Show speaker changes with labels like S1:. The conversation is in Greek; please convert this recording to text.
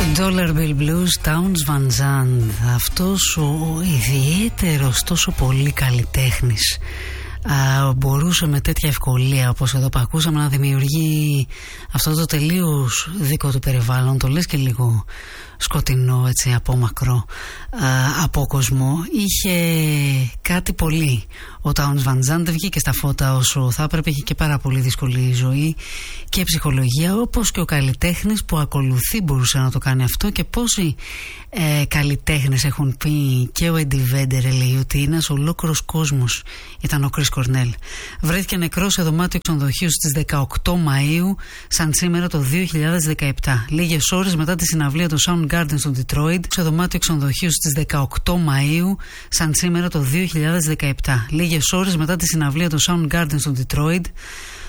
S1: Dollar Bill Blues, Townes Van Zandt. Αυτός ο ιδιαίτερος, τόσο πολύ καλλιτέχνης μπορούσε με τέτοια ευκολία, όπως εδώ που ακούσαμε, να δημιουργεί αυτό το τελείως δικό του περιβάλλον. Το λες και λίγο σκοτεινό, έτσι, απόμακρο, απόκοσμο. Είχε κάτι πολύ. Ο Townes Van Zandt βγήκε στα φώτα όσο θα έπρεπε. Είχε και πάρα πολύ δύσκολη ζωή και ψυχολογία, όπως και ο καλλιτέχνης που ακολουθεί μπορούσε να το κάνει αυτό. Και πόσοι καλλιτέχνες έχουν πει, και ο Eddie Vedder λέει ότι ένας ολόκληρος κόσμος ήταν ο Chris Cornell. Βρέθηκε νεκρός σε δωμάτιο ξενοδοχείου στις 18 Μαΐου, σαν σήμερα το 2017. Λίγες ώρες μετά τη συναυλία του Soundgarden στο Detroit, σε δωμάτιο ξενοδοχείου στις 18 Μαΐου, σαν σήμερα το 2017. Λίγες ώρες μετά τη συναυλία του Soundgarden στο Detroit,